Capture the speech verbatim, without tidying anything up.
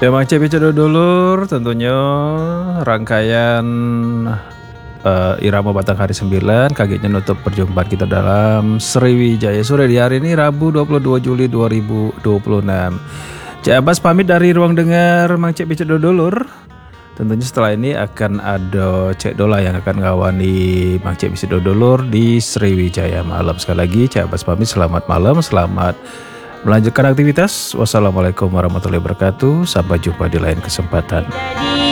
Emang C B C dulur tentunya rangkaian uh, Irama Batang Hari sembilan kagetnya nutup perjumpaan kita dalam Sriwijaya Sore di hari ini Rabu dua puluh dua Juli dua ribu dua puluh enam. Cik Abbas pamit dari ruang dengar Mang C B C dulur. Tentunya setelah ini akan ada Cek Dola yang akan ngawani Mang C B C dulur di Sriwijaya malam. Sekali lagi Cik Abbas pamit, selamat malam, selamat melanjutkan aktivitas. Wassalamualaikum warahmatullahi wabarakatuh. Sampai jumpa di lain kesempatan.